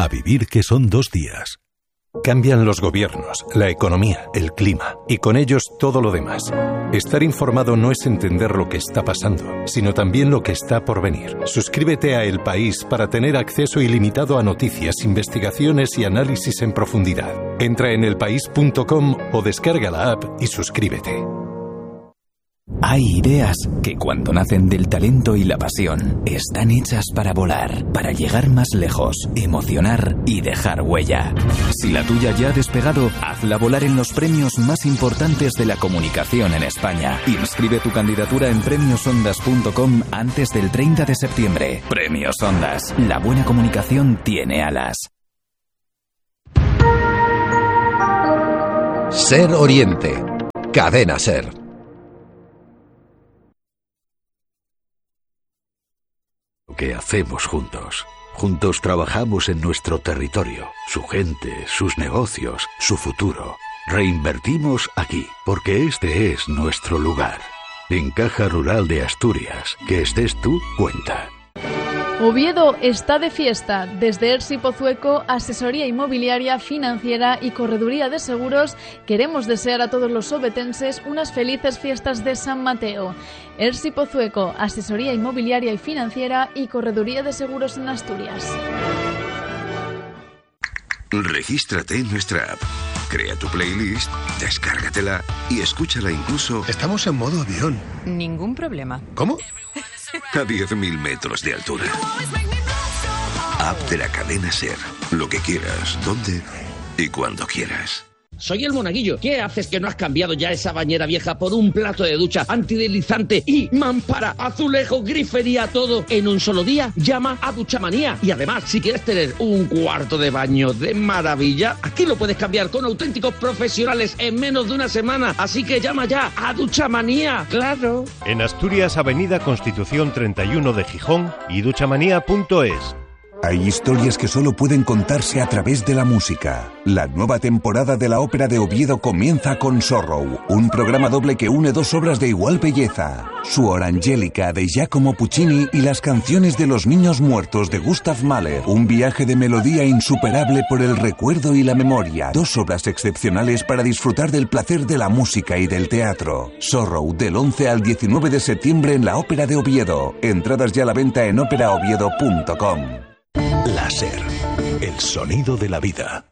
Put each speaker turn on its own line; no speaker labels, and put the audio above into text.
A vivir que son 2 días. Cambian los gobiernos, la economía, el clima y con ellos todo lo demás. Estar informado no es entender lo que está pasando, sino también lo que está por venir. Suscríbete a El País para tener acceso ilimitado a noticias, investigaciones y análisis en profundidad. Entra en elpaís.com o descarga la app y suscríbete.
Hay ideas que cuando nacen del talento y la pasión están hechas para volar, para llegar más lejos, emocionar y dejar huella. Si la tuya ya ha despegado, hazla volar en los premios más importantes de la comunicación en España. Inscribe tu candidatura en premiosondas.com antes del 30 de septiembre. Premios Ondas. La buena comunicación tiene alas.
Ser Oriente. Cadena Ser. Que hacemos juntos. Juntos trabajamos en nuestro territorio, su gente, sus negocios, su futuro. Reinvertimos aquí, porque este es nuestro lugar. En Caja Rural de Asturias, que estés tú, cuenta.
Oviedo está de fiesta. Desde ERSI Pozueco, asesoría inmobiliaria, financiera y correduría de seguros, queremos desear a todos los ovetenses unas felices fiestas de San Mateo. ERSI Pozueco, asesoría inmobiliaria y financiera y correduría de seguros en Asturias.
Regístrate en nuestra app. Crea tu playlist, descárgatela y escúchala incluso...
Estamos en modo avión.
Ningún problema.
¿Cómo?
A 10.000 metros de altura. App de la cadena SER. Lo que quieras, donde y cuando quieras.
Soy el Monaguillo. ¿Qué haces que no has cambiado ya esa bañera vieja por un plato de ducha antideslizante y mampara, azulejo, grifería, todo en un solo día? Llama a Duchamanía. Y además, si quieres tener un cuarto de baño de maravilla, aquí lo puedes cambiar con auténticos profesionales en menos de una semana. Así que llama ya a Duchamanía. ¡Claro!
En Asturias, Avenida Constitución 31 de Gijón y duchamanía.es.
Hay historias que solo pueden contarse a través de la música. La nueva temporada de la Ópera de Oviedo comienza con Sorrow, un programa doble que une 2 obras de igual belleza. Suor Angélica de Giacomo Puccini y las canciones de los niños muertos de Gustav Mahler. Un viaje de melodía insuperable por el recuerdo y la memoria. 2 obras excepcionales para disfrutar del placer de la música y del teatro. Sorrow, del 11 al 19 de septiembre en la Ópera de Oviedo. Entradas ya a la venta en operaoviedo.com.
La SER, el sonido de la vida.